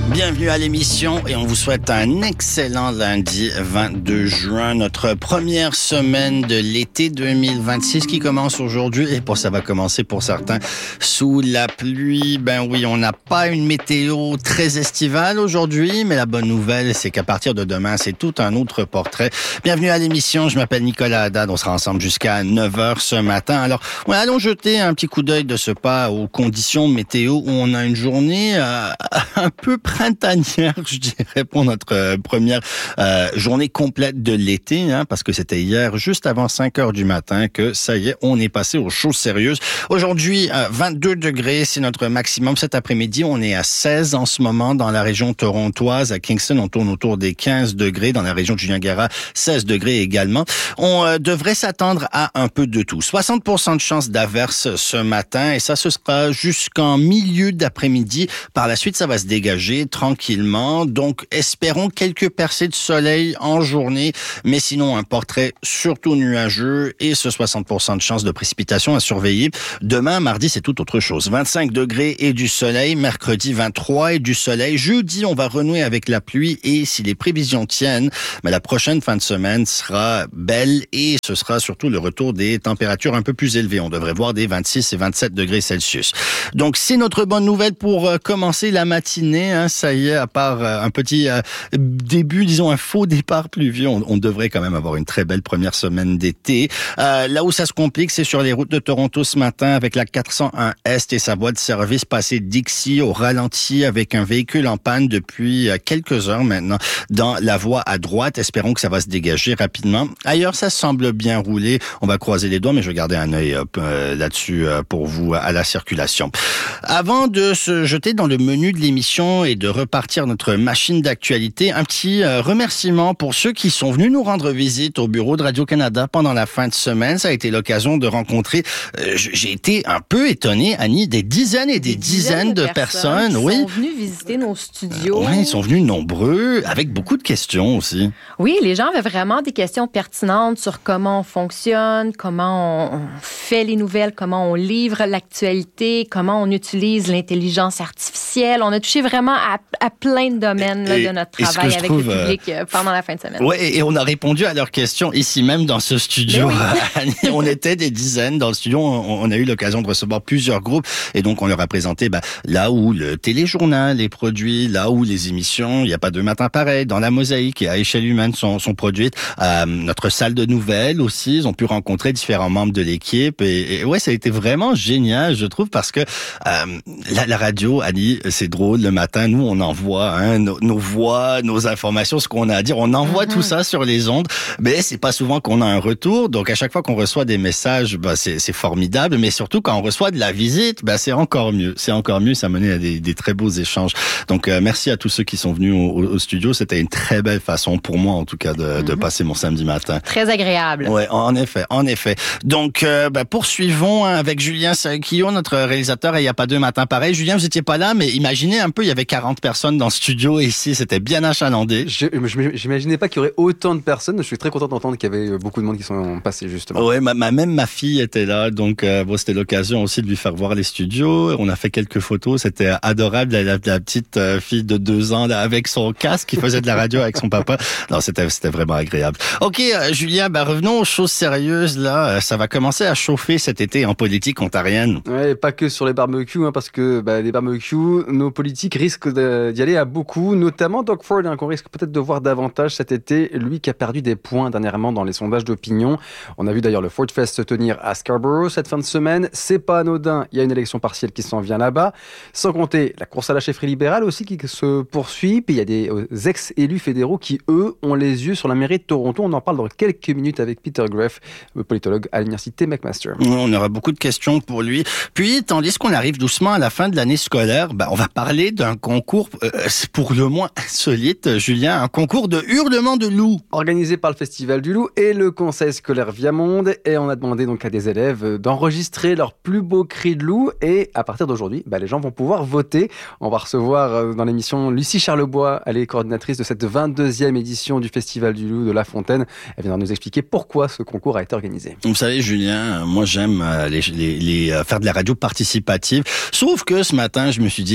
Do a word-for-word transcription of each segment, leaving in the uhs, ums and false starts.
Bienvenue à l'émission et on vous souhaite un excellent lundi vingt-deux juin, notre première semaine de l'été deux mille vingt-six qui commence aujourd'hui et pour ça va commencer pour certains sous la pluie. Ben oui, on n'a pas une météo très estivale aujourd'hui, mais la bonne nouvelle c'est qu'à partir de demain, c'est tout un autre portrait. Bienvenue à l'émission, je m'appelle Nicolas Haddad, on sera ensemble jusqu'à neuf heures ce matin. Alors, on allons jeter un petit coup d'œil de ce pas aux conditions météo où on a une journée euh, un peu printanière, je dirais, pour notre euh, première euh, journée complète de l'été, hein, parce que c'était hier, juste avant cinq heures du matin, que ça y est, on est passé aux choses sérieuses. Aujourd'hui, euh, vingt-deux degrés, c'est notre maximum. Cet après-midi, on est à seize en ce moment dans la région torontoise. À Kingston, on tourne autour des quinze degrés. Dans la région de Julien-Guerra, seize degrés également. On euh, devrait s'attendre à un peu de tout. soixante pour cent de chances d'averse ce matin, et ça, ce sera jusqu'en milieu d'après-midi. Par la suite, ça va se dégager tranquillement. Donc, espérons quelques percées de soleil en journée, mais sinon un portrait surtout nuageux et ce soixante pour cent de chance de précipitation à surveiller. Demain, mardi, c'est tout autre chose. vingt-cinq degrés et du soleil. Mercredi, vingt-trois et du soleil. Jeudi, on va renouer avec la pluie et si les prévisions tiennent, mais la prochaine fin de semaine sera belle et ce sera surtout le retour des températures un peu plus élevées. On devrait voir des vingt-six et vingt-sept degrés Celsius. Donc, c'est notre bonne nouvelle pour euh, commencer la matinée. Hein. Ça y est, à part euh, un petit euh, début, disons un faux départ pluvieux, on, on devrait quand même avoir une très belle première semaine d'été. Euh, là où ça se complique, c'est sur les routes de Toronto ce matin avec la quatre cent un Est et sa voie de service passée Dixie au ralenti avec un véhicule en panne depuis euh, quelques heures maintenant dans la voie à droite. Espérons que ça va se dégager rapidement. Ailleurs, ça semble bien rouler. On va croiser les doigts, mais je vais garder un œil euh, là-dessus euh, pour vous à la circulation. Avant de se jeter dans le menu de l'émission et de repartir notre machine d'actualité, un petit euh, remerciement pour ceux qui sont venus nous rendre visite au bureau de Radio-Canada pendant la fin de semaine. Ça a été l'occasion de rencontrer, euh, j'ai été un peu étonné, Annie, des dizaines et des, des dizaines, dizaines de, de personnes. Qui oui. sont venus visiter nos studios. Euh, oui, ils sont venus nombreux, avec beaucoup de questions aussi. Oui, les gens avaient vraiment des questions pertinentes sur comment on fonctionne, comment on fait les nouvelles, comment on livre l'actualité, comment on utilise l'intelligence artificielle. On a touché vraiment à, à plein de domaines là, et, de notre travail avec trouve, le public euh, pendant la fin de semaine. Oui, et on a répondu à leurs questions ici même dans ce studio. Oui. On était des dizaines dans le studio. On, on a eu l'occasion de recevoir plusieurs groupes et donc on leur a présenté bah, là où le téléjournal est produit, là où les émissions, il n'y a pas deux matins pareils, dans la mosaïque et à échelle humaine sont, sont produites. Euh, notre salle de nouvelles aussi, ils ont pu rencontrer différents membres de l'équipe et, et ouais, ça a été vraiment génial, je trouve, parce que euh, la, la radio, Annie, c'est drôle, le matin, nous, on envoie hein, nos, nos voix, nos informations, ce qu'on a à dire, on envoie mm-hmm. tout ça sur les ondes, mais c'est pas souvent qu'on a un retour, donc à chaque fois qu'on reçoit des messages, bah, c'est, c'est formidable, mais surtout quand on reçoit de la visite, bah, c'est encore mieux, c'est encore mieux, ça menait à des, des très beaux échanges. Donc euh, merci à tous ceux qui sont venus au, au studio, c'était une très belle façon, pour moi en tout cas, de, mm-hmm. de passer mon samedi matin. Très agréable. Ouais, en effet, en effet. Donc, euh, bah, poursuivons hein, avec Julien Saquillo, notre réalisateur, et il n'y a pas deux matins pareils. Julien, vous n'étiez pas là, mais imaginez un peu, il y avait quarante personnes dans le studio, et ici, c'était bien achalandé. Je, je j'imaginais pas qu'il y aurait autant de personnes. Je suis très content d'entendre qu'il y avait beaucoup de monde qui sont passés, justement. Ouais, ma, ma, même ma fille était là, donc euh, bon, c'était l'occasion aussi de lui faire voir les studios. On a fait quelques photos, c'était adorable, la, la, la petite euh, fille de deux ans là, avec son casque, qui faisait de la radio avec son papa. Non, c'était, c'était vraiment agréable. Ok, euh, Julien, bah, revenons aux choses sérieuses, là. Ça va commencer à chauffer cet été en politique ontarienne. Ouais, pas que sur les barbecues, hein, parce que bah, les barbecues, nos politiques risquent de, d'y aller à beaucoup, notamment Doug Ford, hein, qu'on risque peut-être de voir davantage cet été, lui qui a perdu des points dernièrement dans les sondages d'opinion. On a vu d'ailleurs le Ford Fest se tenir à Scarborough cette fin de semaine. C'est pas anodin, il y a une élection partielle qui s'en vient là-bas, sans compter la course à la chefferie libérale aussi qui se poursuit, puis il y a des ex-élus fédéraux qui, eux, ont les yeux sur la mairie de Toronto. On en parle dans quelques minutes avec Peter Greff, politologue à l'université McMaster. On aura beaucoup de questions pour lui. Puis, tandis qu'on arrive doucement à la fin de l'année scolaire, ben, on va parler d'un concours euh, pour le moins insolite, Julien, un concours de hurlement de loup. Organisé par le Festival du Loup et le Conseil scolaire Viamonde. Et on a demandé donc à des élèves d'enregistrer leurs plus beaux cris de loup. Et à partir d'aujourd'hui, ben, les gens vont pouvoir voter. On va recevoir dans l'émission Lucie Charlebois, elle est coordinatrice de cette vingt-deuxième édition du Festival du Loup de La Fontaine. Elle viendra nous expliquer pourquoi ce concours a été organisé. Vous savez, Julien, moi j'aime les, les, les, faire de la radio participative. Sauf que ce matin, je me suis dit,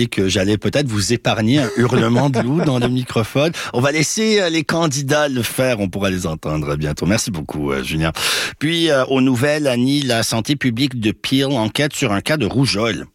dit que j'allais peut-être vous épargner un hurlement de loup dans le microphone. On va laisser les candidats le faire. On pourra les entendre bientôt. Merci beaucoup, Julien. Puis, euh, aux nouvelles, Annie, la santé publique de Peel enquête sur un cas de rougeole.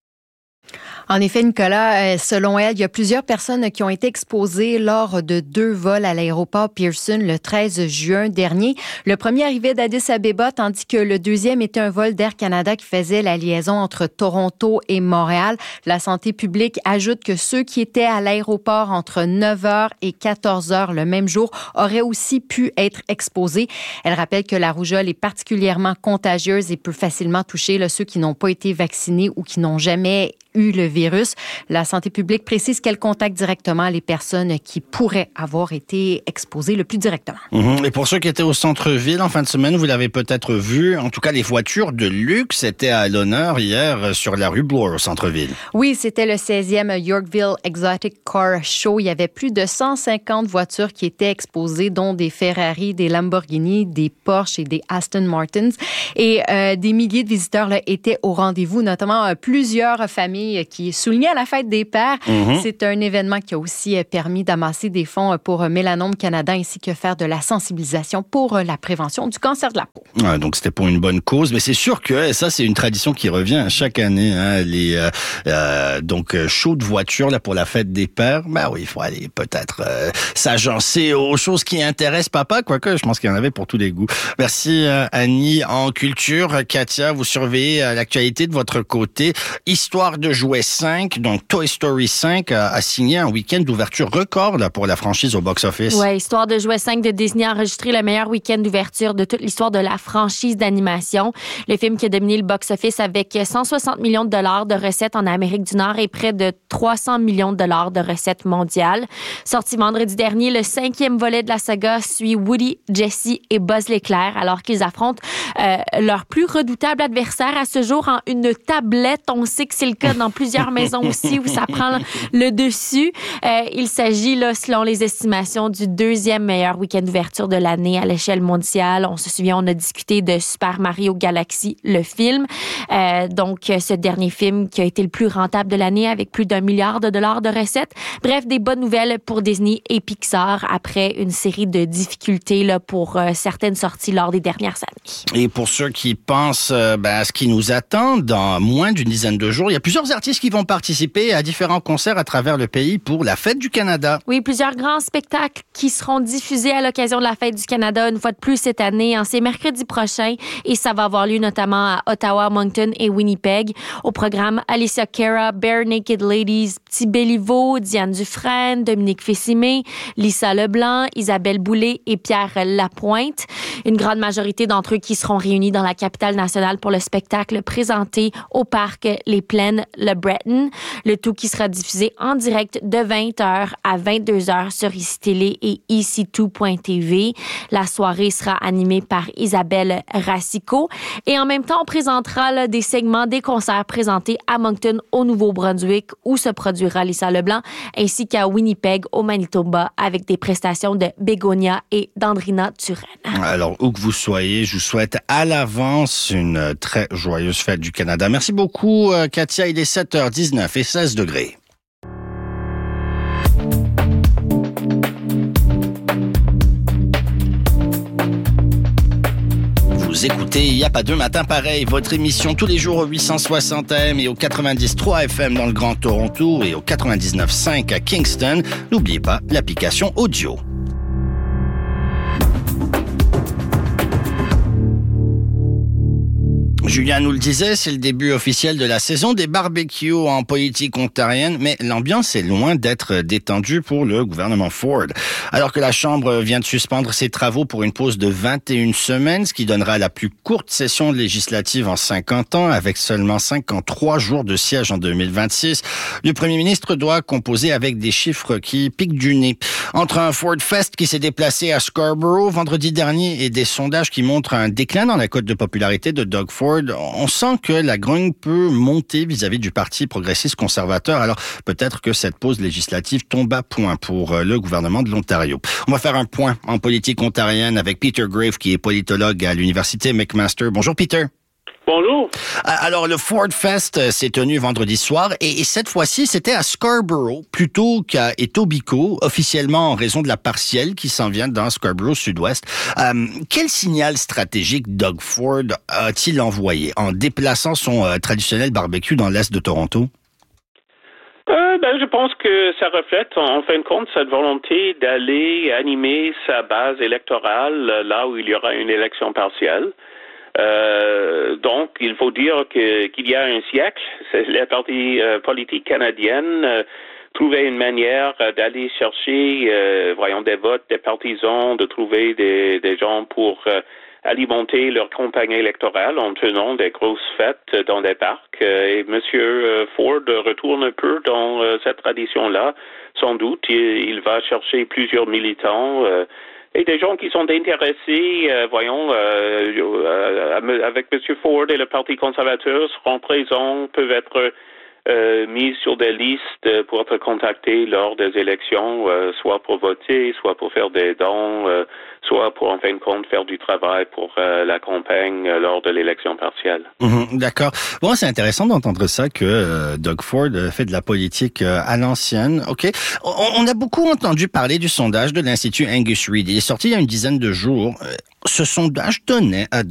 En effet, Nicolas, selon elle, il y a plusieurs personnes qui ont été exposées lors de deux vols à l'aéroport Pearson le treize juin dernier. Le premier arrivait d'Addis Abeba, tandis que le deuxième était un vol d'Air Canada qui faisait la liaison entre Toronto et Montréal. La santé publique ajoute que ceux qui étaient à l'aéroport entre neuf heures et quatorze heures le même jour auraient aussi pu être exposés. Elle rappelle que la rougeole est particulièrement contagieuse et peut facilement toucher là, ceux qui n'ont pas été vaccinés ou qui n'ont jamais eu le virus. La santé publique précise qu'elle contacte directement les personnes qui pourraient avoir été exposées le plus directement. Mmh. Et pour ceux qui étaient au centre-ville en fin de semaine, vous l'avez peut-être vu, en tout cas les voitures de luxe étaient à l'honneur hier sur la rue Bloor au centre-ville. Oui, c'était le seizième Yorkville Exotic Car Show. Il y avait plus de cent cinquante voitures qui étaient exposées, dont des Ferrari, des Lamborghini, des Porsche et des Aston Martins. Et euh, des milliers de visiteurs là, étaient au rendez-vous, notamment euh, plusieurs familles qui soulignait la fête des pères. Mm-hmm. C'est un événement qui a aussi permis d'amasser des fonds pour Mélanome Canada ainsi que faire de la sensibilisation pour la prévention du cancer de la peau. Ouais, donc c'était pour une bonne cause, mais c'est sûr que ça c'est une tradition qui revient chaque année. Hein, les euh, euh, donc shows de voitures là pour la fête des pères. Ben oui, il faut aller peut-être euh, s'agencer aux choses qui intéressent papa, quoique je pense qu'il y en avait pour tous les goûts. Merci euh, Annie. En culture, Katia, vous surveillez euh, l'actualité de votre côté. Histoire de jouets cinq, donc Toy Story cinq a, a signé un week-end d'ouverture record là, pour la franchise au box-office. Oui, Histoire de jouets cinq de Disney a enregistré le meilleur week-end d'ouverture de toute l'histoire de la franchise d'animation. Le film qui a dominé le box-office avec cent soixante millions de dollars de recettes en Amérique du Nord et près de trois cents millions de dollars de recettes mondiales. Sorti vendredi dernier, le cinquième volet de la saga suit Woody, Jessie et Buzz l'éclair alors qu'ils affrontent euh, leur plus redoutable adversaire à ce jour en une tablette. On sait que c'est le cas dans plusieurs maisons aussi où ça prend le dessus. Euh, il s'agit, là, selon les estimations, du deuxième meilleur week-end d'ouverture de l'année à l'échelle mondiale. On se souvient, on a discuté de Super Mario Galaxy, le film. Euh, donc, ce dernier film qui a été le plus rentable de l'année avec plus d'un milliard de dollars de recettes. Bref, des bonnes nouvelles pour Disney et Pixar après une série de difficultés là, pour euh, certaines sorties lors des dernières années. Et pour ceux qui pensent euh, ben, à ce qui nous attend dans moins d'une dizaine de jours, il y a plusieurs artistes qui vont participer à différents concerts à travers le pays pour la Fête du Canada. Oui, plusieurs grands spectacles qui seront diffusés à l'occasion de la Fête du Canada une fois de plus cette année. C'est mercredi prochain et ça va avoir lieu notamment à Ottawa, Moncton et Winnipeg. Au programme, Alicia Cara, Bare Naked Ladies, Petit Béliveau, Diane Dufresne, Dominique Fessimé, Lisa Leblanc, Isabelle Boulay et Pierre Lapointe. Une grande majorité d'entre eux qui seront réunis dans la capitale nationale pour le spectacle présenté au parc Les Plaines Le Breton. Le tout qui sera diffusé en direct de vingt heures à vingt-deux heures sur I C Télé et I C deux point T V. La soirée sera animée par Isabelle Racicot. Et en même temps, on présentera là, des segments des concerts présentés à Moncton, au Nouveau-Brunswick, où se produira Lisa Leblanc, ainsi qu'à Winnipeg, au Manitoba, avec des prestations de Bégonia et d'Andrina Turenne. Alors, où que vous soyez, je vous souhaite à l'avance une très joyeuse fête du Canada. Merci beaucoup, Katia. Il est sept heures dix-neuf et seize degrés. Vous écoutez Il n'y a pas deux matins pareils, votre émission tous les jours au huit cent soixante A M et au quatre-vingt-dix trois F M dans le Grand Toronto et au quatre-vingt-dix-neuf cinq à Kingston. N'oubliez pas l'application audio. Julien nous le disait, c'est le début officiel de la saison des barbecues en politique ontarienne, mais l'ambiance est loin d'être détendue pour le gouvernement Ford. Alors que la Chambre vient de suspendre ses travaux pour une pause de vingt et une semaines, ce qui donnera la plus courte session législative en cinquante ans, avec seulement cinquante-trois jours de siège en deux mille vingt-six, le Premier ministre doit composer avec des chiffres qui piquent du nez. Entre un Ford Fest qui s'est déplacé à Scarborough vendredi dernier et des sondages qui montrent un déclin dans la cote de popularité de Doug Ford, on sent que la grogne peut monter vis-à-vis du Parti progressiste conservateur. Alors, peut-être que cette pause législative tombe à point pour le gouvernement de l'Ontario. On va faire un point en politique ontarienne avec Peter Graves, qui est politologue à l'Université McMaster. Bonjour, Peter. Bonjour. Alors, le Ford Fest s'est tenu vendredi soir et, et cette fois-ci, c'était à Scarborough plutôt qu'à Etobicoke, officiellement en raison de la partielle qui s'en vient dans Scarborough Sud-Ouest. Euh, quel signal stratégique Doug Ford a-t-il envoyé en déplaçant son euh, traditionnel barbecue dans l'est de Toronto? Euh, ben, je pense que ça reflète, en fin de compte, cette volonté d'aller animer sa base électorale là où il y aura une élection partielle. Euh, donc, il faut dire que qu'il y a un siècle, c'est les partis euh, politiques canadiennes euh, trouvaient une manière d'aller chercher, euh, voyons, des votes, des partisans, de trouver des, des gens pour euh, alimenter leur campagne électorale en tenant des grosses fêtes dans des parcs. Euh, et Monsieur Ford retourne un peu dans euh, cette tradition-là. Sans doute, il, il va chercher plusieurs militants. Euh, Et des gens qui sont intéressés, euh, voyons, euh, euh, avec M. Ford et le Parti conservateur seront présents, peuvent être euh, mis sur des listes pour être contactés lors des élections, euh, soit pour voter, soit pour faire des dons, euh, soit pour, en fin de compte, faire du travail pour euh, la campagne euh, lors de l'élection partielle. Mmh, d'accord. Bon, c'est intéressant d'entendre ça, que euh, Doug Ford fait de la politique euh, à l'ancienne. OK. On, on a beaucoup entendu parler du sondage de l'Institut Angus Reid. Il est sorti il y a une dizaine de jours. Ce sondage donnait à